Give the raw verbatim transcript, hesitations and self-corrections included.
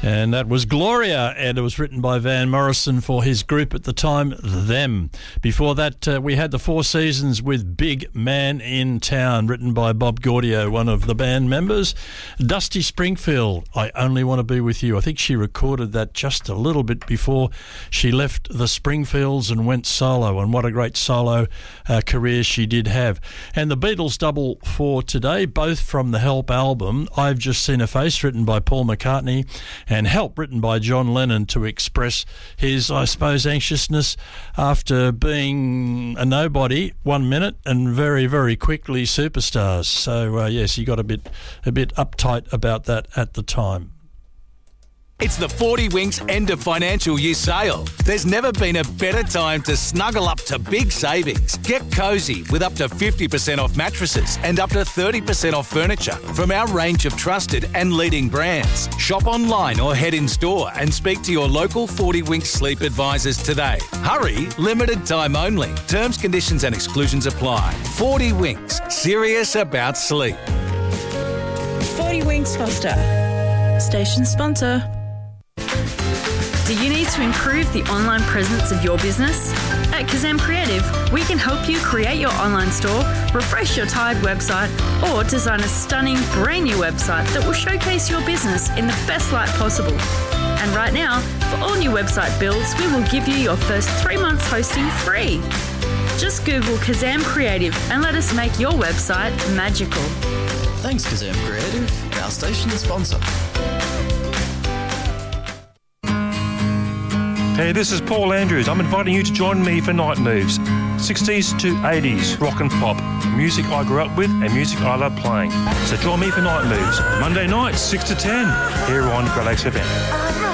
And that was Gloria, and it was written by Van Morrison for his group at the time, Them. Before that, uh, we had The Four Seasons with Big Man in Town, written by Bob Gaudio, one of the band members. Dusty Springfield, I Only Want to Be With You. I think she recorded that just a little bit before she left the Springfields and went solo, and what a great solo uh, career she did have. And the Beatles double for today, both from the Help album, I've Just Seen a Face, written by Paul McCartney, and Help, written by John Lennon, to express his, I suppose, anxiousness after being a nobody one minute and very, very quickly superstars. So, uh, yes, he got a bit, a bit uptight about that at the time. It's the forty Winks end of financial year sale. There's never been a better time to snuggle up to big savings. Get cosy with up to fifty percent off mattresses and up to thirty percent off furniture from our range of trusted and leading brands. Shop online or head in store and speak to your local forty Winks sleep advisors today. Hurry, limited time only. Terms, conditions and exclusions apply. forty Winks, serious about sleep. forty Winks Foster, station sponsor. Do you need to improve the online presence of your business? At Kazam Creative, we can help you create your online store, refresh your tired website, or design a stunning brand new website that will showcase your business in the best light possible. And right now, for all new website builds, we will give you your first three months hosting free. Just Google Kazam Creative and let us make your website magical. Thanks, Kazam Creative, our station sponsor. Hey, this is Paul Andrews. I'm inviting you to join me for Night Moves. sixties to eighties, rock and pop. Music I grew up with and music I love playing. So join me for Night Moves. Monday nights, six to ten, here on Great Lakes F M.